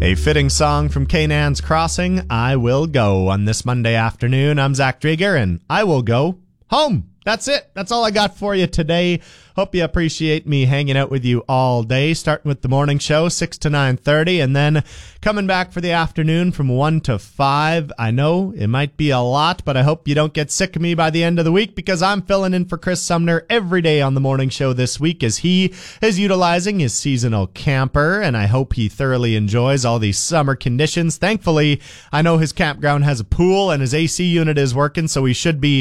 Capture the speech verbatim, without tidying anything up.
A fitting song from Canaan's Crossing, I Will Go. On this Monday afternoon, I'm Zach Drieger, and I will go home. That's it. That's all I got for you today. Hope you appreciate me hanging out with you all day, starting with the morning show, six to nine thirty, and then coming back for the afternoon from one to five. I know it might be a lot, but I hope you don't get sick of me by the end of the week, because I'm filling in for Chris Sumner every day on the morning show this week as he is utilizing his seasonal camper, and I hope he thoroughly enjoys all these summer conditions. Thankfully, I know his campground has a pool and his A C unit is working, so he should be